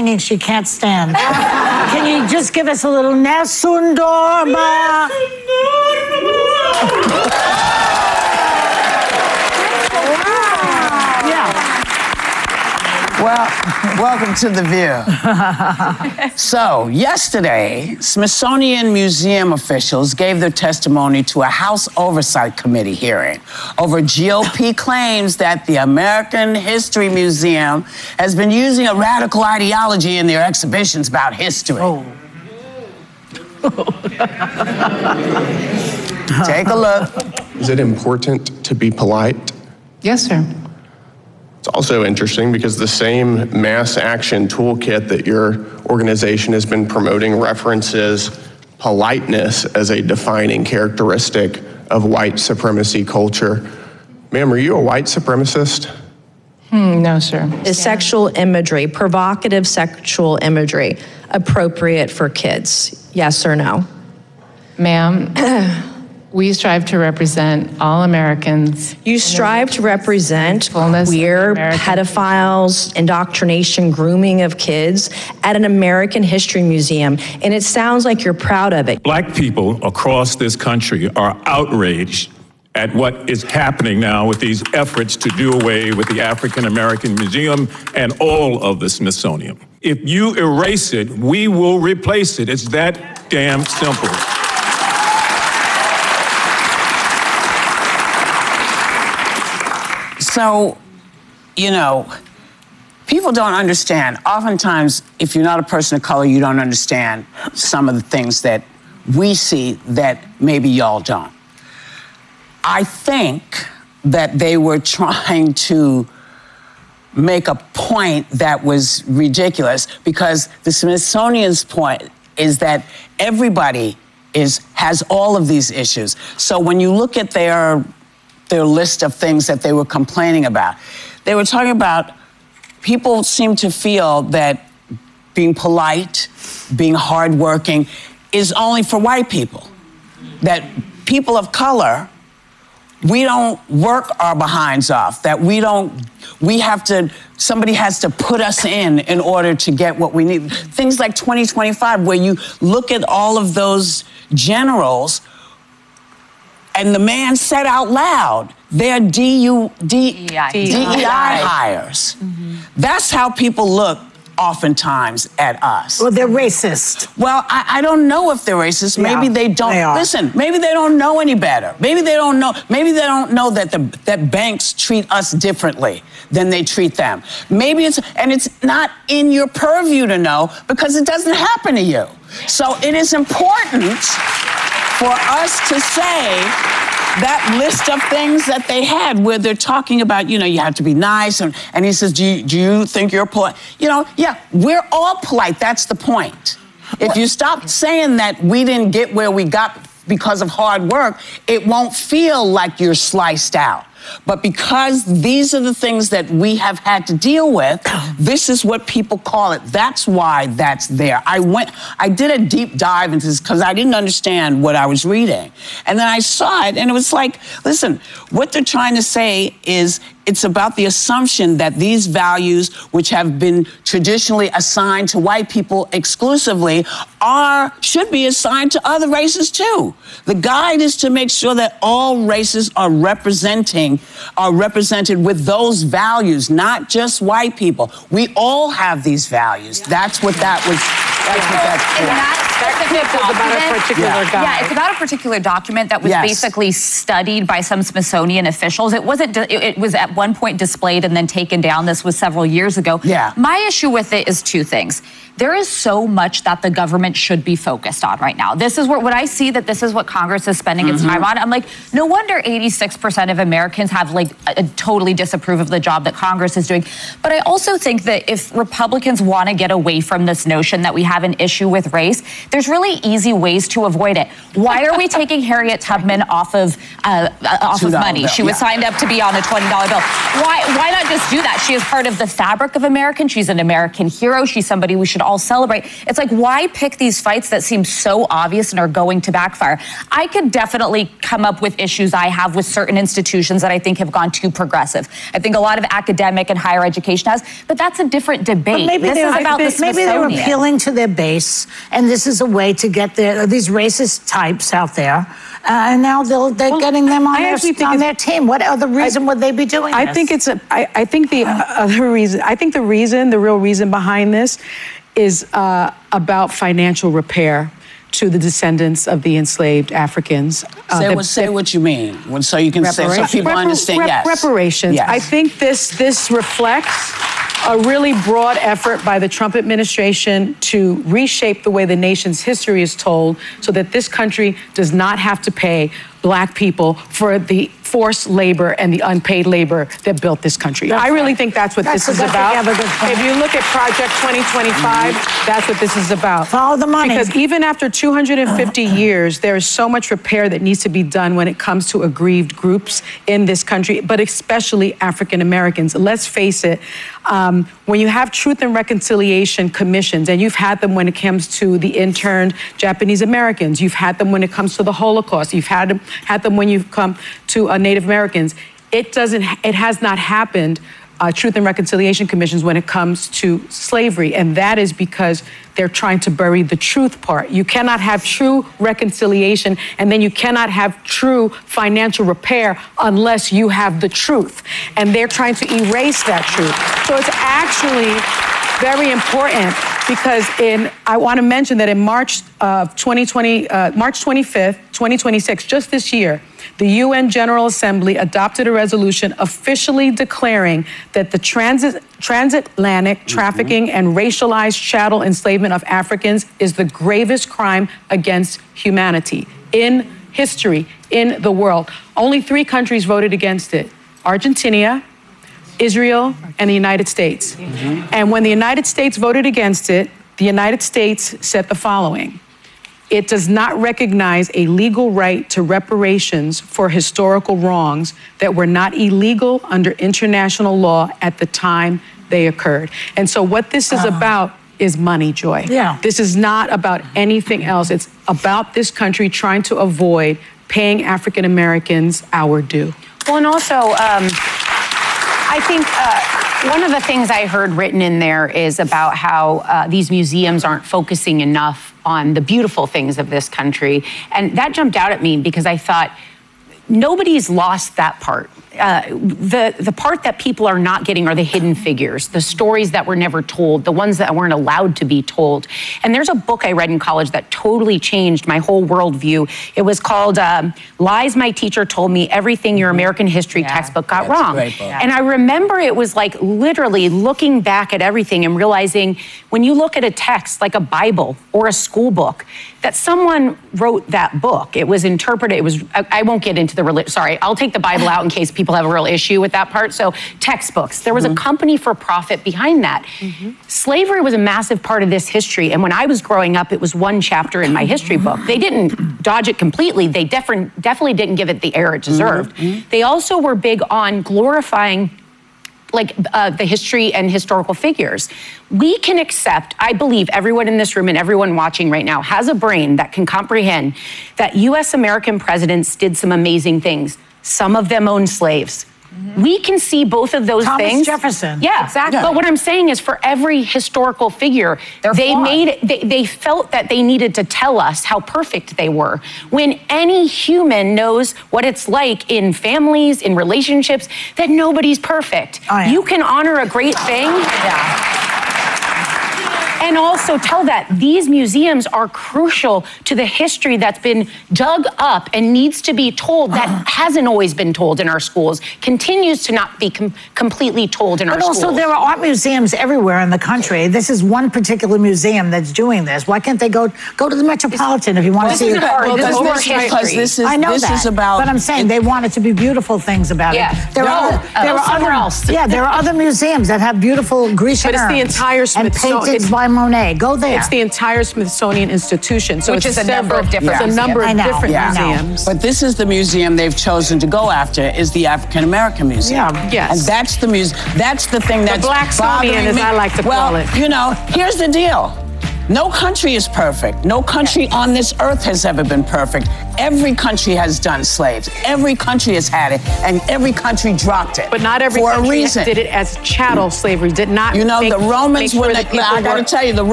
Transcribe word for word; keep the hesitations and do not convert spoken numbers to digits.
singing she can't stand. Can you just give us a little Nessun Dorma? Well, welcome to The View. So, yesterday, Smithsonian Museum officials gave their testimony to a House Oversight Committee hearing over G O P claims that the American History Museum has been using a radical ideology in their exhibitions about history. Oh. Take a look. Is it important to be polite? Yes, sir. It's also interesting because the same mass action toolkit that your organization has been promoting references politeness as a defining characteristic of white supremacy culture. Ma'am, are you a white supremacist? Hmm, no, sir. Is sexual imagery, provocative sexual imagery, appropriate for kids? Yes or no? Ma'am, we strive to represent all Americans. You strive to represent queer, pedophiles, indoctrination, grooming of kids at an American History Museum, and it sounds like you're proud of it. Black people across this country are outraged at what is happening now with these efforts to do away with the African American Museum and all of the Smithsonian. If you erase it, we will replace it. It's that damn simple. So, you know, people don't understand. Oftentimes, if you're not a person of color, you don't understand some of the things that we see that maybe y'all don't. I think that they were trying to make a point that was ridiculous because the Smithsonian's point is that everybody is has all of these issues. So when you look at their their list of things that they were complaining about. They were talking about people seem to feel that being polite, being hardworking is only for white people. That people of color, we don't work our behinds off, that we don't, we have to, somebody has to put us in in order to get what we need. Things like twenty twenty-five, where you look at all of those generals. And the man said out loud, they're D U, D, D E I hires. Mm-hmm. That's how people look oftentimes at us. Well, they're racist. Well, I, I don't know if they're racist. Yeah, maybe they don't. They listen, maybe they don't know any better. Maybe they don't know. Maybe they don't know that the that banks treat us differently than they treat them. Maybe it's, and it's not in your purview to know because it doesn't happen to you. So it is important for us to say that list of things that they had where they're talking about, you know, you have to be nice. And, and he says, do you, do you think you're polite? You know, yeah, we're all polite. That's the point. If you stop saying that we didn't get where we got because of hard work, it won't feel like you're sliced out. But because these are the things that we have had to deal with, this is what people call it. That's why that's there. I went, I did a deep dive into this because I didn't understand what I was reading. And then I saw it and it was like, listen, what they're trying to say is it's about the assumption that these values, which have been traditionally assigned to white people exclusively, are, should be assigned to other races too. The guide is to make sure that all races are representing, are represented with those values, not just white people. We all have these values. Yeah. That's what that was, that's what that's for. And that specific document, yeah. yeah, it's about a particular document that was yes. basically studied by some Smithsonian officials. It wasn't, it, it was at one point displayed and then taken down. This was several years ago. Yeah. My issue with it is two things. There is so much that the government should be focused on right now. This is what, when I see that this is what Congress is spending its mm-hmm. time on, I'm like, no wonder eighty-six percent of Americans have like a, a totally disapprove of the job that Congress is doing. But I also think that if Republicans want to get away from this notion that we have an issue with race, there's really easy ways to avoid it. Why are we taking Harriet Tubman off of uh, off of money? Bill, she was yeah. signed up to be on a twenty dollar bill. Why, why not just do that? She is part of the fabric of American. She's an American hero. She's somebody we should all celebrate. It's like, why pick these fights that seem so obvious and are going to backfire? I could definitely come up with issues I have with certain institutions that I think have gone too progressive. I think a lot of academic and higher education has, but that's a different debate. But maybe this they're, is about the maybe they're Smithsonian. appealing to their base, and this is a way to get their, these racist types out there. Uh, and now they'll, they're Well, getting them on, I their, actually think on it's- their team. What other reason I- would they be doing I this? think it's a. I, I think the other reason. I think the reason, the real reason behind this, is uh, about financial repair to the descendants of the enslaved Africans. Uh, Say, that- what, say what you mean, when- so you can say, so people Repar- understand. rep- Yes. Reparations. Yes. I think this this reflects a really broad effort by the Trump administration to reshape the way the nation's history is told so that this country does not have to pay black people for the forced labor and the unpaid labor that built this country. That's I really right. think that's what That's- this is that's about. a- you have a good point. If you look at Project twenty twenty-five, that's what this is about. Follow the money. Because even after two hundred fifty years, there is so much repair that needs to be done when it comes to aggrieved groups in this country, but especially African Americans. Let's face it, um, when you have truth and reconciliation commissions, and you've had them when it comes to the interned Japanese Americans, you've had them when it comes to the Holocaust, you've had them, had them when you've come to uh, Native Americans, it doesn't, it has not happened Uh, Truth and Reconciliation Commissions when it comes to slavery, and that is because they're trying to bury the truth part. You cannot have true reconciliation, and then you cannot have true financial repair unless you have the truth, and they're trying to erase that truth. So it's actually very important because in I want to mention that in March of twenty twenty, uh, March twenty-fifth, twenty twenty-six, just this year, the U N General Assembly adopted a resolution officially declaring that the transit, transatlantic trafficking and racialized chattel enslavement of Africans is the gravest crime against humanity in history, in the world. Only three countries voted against it: Argentina, Israel, and the United States. Mm-hmm. And when the United States voted against it, the United States said the following: it does not recognize a legal right to reparations for historical wrongs that were not illegal under international law at the time they occurred. And so what this is uh, about is money, Joy. Yeah. This is not about anything else. It's about this country trying to avoid paying African Americans our due. Well, and also, um, I think uh, one of the things I heard written in there is about how uh, these museums aren't focusing enough on the beautiful things of this country. And that jumped out at me because I thought, nobody's lost that part. Uh, the, the part that people are not getting are the hidden figures, the stories that were never told, the ones that weren't allowed to be told. And there's a book I read in college that totally changed my whole worldview. It was called um, Lies My Teacher Told Me, Everything Your American History yeah, Textbook Got Wrong. And I remember it was like literally looking back at everything and realizing when you look at a text like a Bible or a school book, that someone wrote that book. It was interpreted, it was, I, I won't get into the, relig- sorry, I'll take the Bible out in case people have a real issue with that part. So textbooks, there was mm-hmm. a company for profit behind that. Mm-hmm. Slavery was a massive part of this history. And when I was growing up, it was one chapter in my history book. They didn't dodge it completely. They def- definitely didn't give it the air it deserved. Mm-hmm. They also were big on glorifying like uh, the history and historical figures. We can accept, I believe everyone in this room and everyone watching right now has a brain that can comprehend that U S American presidents did some amazing things. Some of them owned slaves. Mm-hmm. We can see both of those Thomas things. Jefferson. Yeah, exactly. Yeah. But what I'm saying is for every historical figure, They're they flawed. made they, they felt that they needed to tell us how perfect they were. When any human knows what it's like in families, in relationships, that nobody's perfect. Oh, yeah. You can honor a great thing. Yeah. And also tell that these museums are crucial to the history that's been dug up and needs to be told that uh-huh. hasn't always been told in our schools, continues to not be com- completely told in but our schools. But also there are art museums everywhere in the country. This is one particular museum that's doing this. Why can't they go go to the Metropolitan if you want to see it? Well, this, this, this is, I know this that, is about... But I'm saying they want it to be beautiful things about yeah. it. There no, are, uh, there are other, else. Yeah, there are other museums that have beautiful Grecian But it's the entire Smithsonian. and paintings by Monet. Go there. It's the entire Smithsonian Institution. So Which it's is a number of different It's a number of know, different yeah. museums. But this is the museum they've chosen to go after, is the African American Museum. Yeah, yes. And that's the museum. That's the thing that's the Blacksonian, bothering as me. I like to well, call it. You know, here's the deal. No country is perfect. No country on this earth has ever been perfect. Every country has done slaves. Every country has had it, and every country dropped it. But not every for country a reason. did it as chattel slavery. Did not. You know, make, the Romans make were. sure The, that people I got to were- tell you, the